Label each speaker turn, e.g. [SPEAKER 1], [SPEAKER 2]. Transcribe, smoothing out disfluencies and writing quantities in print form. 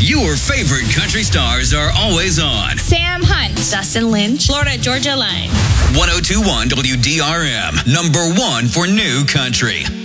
[SPEAKER 1] Your favorite country stars are always on.
[SPEAKER 2] Sam Hunt,
[SPEAKER 3] Dustin Lynch,
[SPEAKER 2] Florida Georgia Line.
[SPEAKER 1] 1021 WDRM, number one for new country.